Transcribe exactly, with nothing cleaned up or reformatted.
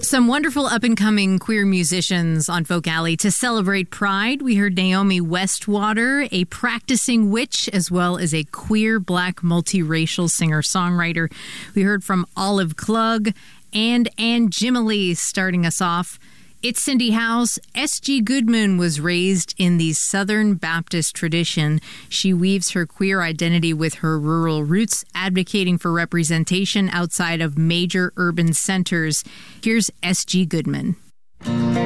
Some wonderful up-and-coming queer musicians on Folk Alley to celebrate Pride. We heard Naomi Westwater, a practicing witch, as well as a queer, black, multiracial singer-songwriter. We heard from Olive Klug and Ann Jimily starting us off. It's Cindy House. S G. Goodman was raised in the Southern Baptist tradition. She weaves her queer identity with her rural roots, advocating for representation outside of major urban centers. Here's S G. Goodman.